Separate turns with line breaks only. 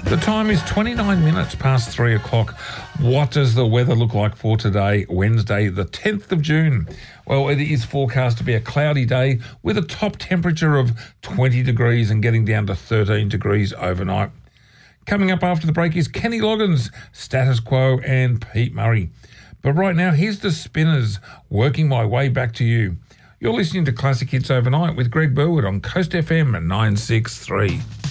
The time is 29 minutes past 3 o'clock. What does the weather look like for today, Wednesday, the 10th of June? Well, it is forecast to be a cloudy day with a top temperature of 20 degrees and getting down to 13 degrees overnight. Coming up after the break is Kenny Loggins, Status Quo and Pete Murray. But right now, here's the Spinners, Working My Way Back to You. You're listening to Classic Hits Overnight with Greg Burwood on Coast FM 963.